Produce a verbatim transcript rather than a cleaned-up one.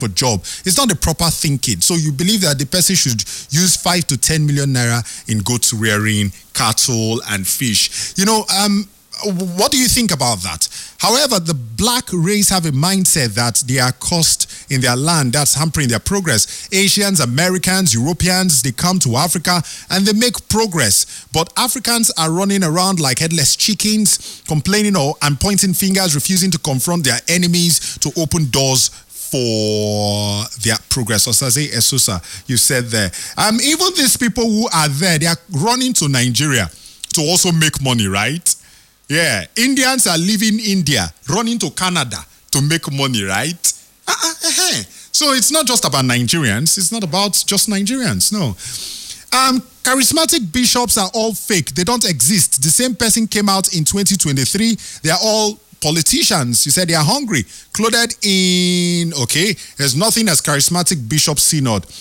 for job. It's not the proper thinking. So you believe that the person should use five to ten million naira in goat rearing, cattle, and fish. You know, um, what do you think about that? However, the black race have a mindset that they are cost in their land. That's hampering their progress. Asians, Americans, Europeans, they come to Africa and they make progress. But Africans are running around like headless chickens, complaining or and pointing fingers, refusing to confront their enemies, to open doors for their progress. Osaze Esosa, you said there. Um, even these people who are there, they are running to Nigeria to also make money, right? Yeah, Indians are leaving India, running to Canada to make money, right? Uh-uh, uh-huh. So it's not just about Nigerians. It's not about just Nigerians, no. Um, charismatic bishops are all fake. They don't exist. The same person came out in twenty twenty-three. They are all politicians. You said they are hungry, clothed in, okay, there's nothing as charismatic bishop synod.